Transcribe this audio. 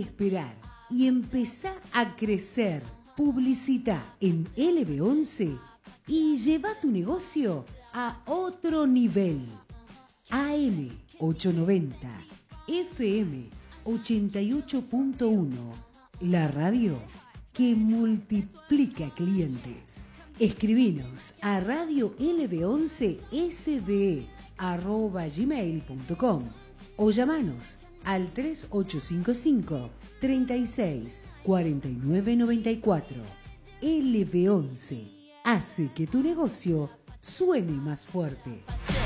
esperar y empezá a crecer. Publicita en LB11 y lleva tu negocio a otro nivel. AM 890, FM 88.1, la radio que multiplica clientes. Escribinos a radiolb11sbe@gmail.com o llamanos al 3855 36 49 94. LB11 hace que tu negocio suene más fuerte.